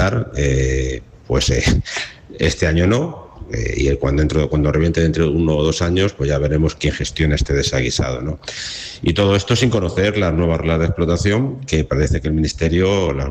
reventar, este año no, y cuando reviente dentro de 1 o 2 años, pues ya veremos quién gestiona este desaguisado, ¿no? Y todo esto sin conocer las nuevas reglas de explotación, que parece que el Ministerio las